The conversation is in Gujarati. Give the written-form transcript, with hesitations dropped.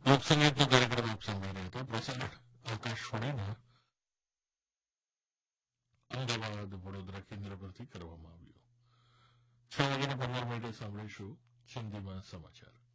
લોકસંગીતનો કાર્યક્રમ આપ સાંભળી રહ્યા હતા. પ્રસારણ આકાશવાણીના અમદાવાદ વડોદરા કેન્દ્ર પરથી કરવામાં આવ્યું. 6:15 સાંભળીશું હિન્દીમાં સમાચાર.